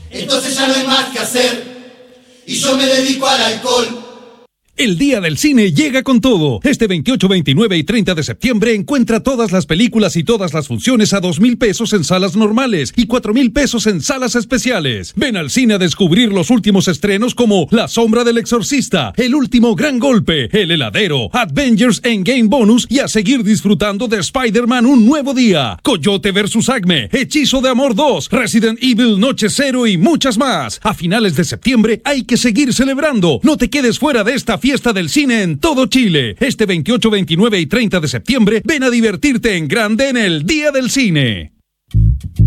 entonces ya no hay más que hacer y yo me dedico al alcohol. El Día del Cine llega con todo. Este 28, 29 y 30 de septiembre encuentra todas las películas y todas las funciones a 2,000 pesos en salas normales y 4,000 pesos en salas especiales. Ven al cine a descubrir los últimos estrenos como La Sombra del Exorcista, El Último Gran Golpe, El Heladero, Avengers Endgame Bonus y a seguir disfrutando de Spider-Man Un Nuevo Día, Coyote vs. Acme, Hechizo de Amor 2, Resident Evil Noche Cero y muchas más. A finales de septiembre hay que seguir celebrando. No te quedes fuera de esta fiesta del cine en todo Chile. Este 28, 29 y 30 de septiembre, ven a divertirte en grande en el Día del Cine.